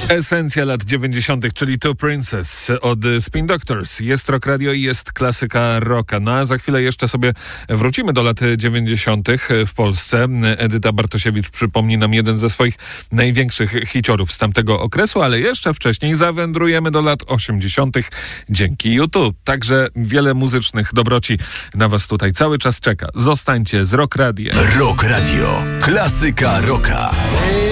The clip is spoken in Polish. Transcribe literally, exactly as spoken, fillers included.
Esencja lat dziewięćdziesiątych, czyli Two Princess od Spin Doctors. Jest Rock Radio i jest klasyka rocka. No a za chwilę jeszcze sobie wrócimy do lat dziewięćdziesiątych w Polsce. Edyta Bartosiewicz przypomni nam jeden ze swoich największych hiciorów z tamtego okresu, ale jeszcze wcześniej zawędrujemy do lat osiemdziesiątych dzięki YouTube. Także wiele muzycznych dobroci na was tutaj cały czas czeka. Zostańcie z Rock Radiem. Rock Radio. Klasyka rocka.